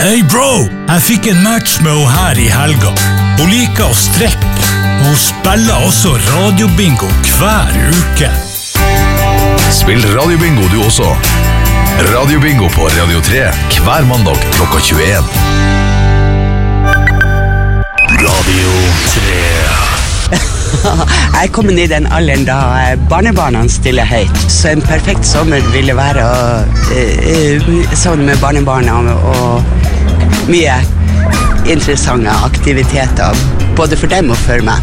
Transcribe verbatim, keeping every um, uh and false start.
Hey bro, jeg fikk en match med henne her i helga. Hun liker å strekke. Hun spiller også radiobingo hver uke. Spill radiobingo du også. Radiobingo på Radio tre hver mandag klokka tjueen. Radio tre. Jeg er kommet i den alderen da barnebarna stiller høyt, så en perfekt sommer ville være uh, sånn med barnebarna og mye interessante aktiviteter, både for dem og for meg.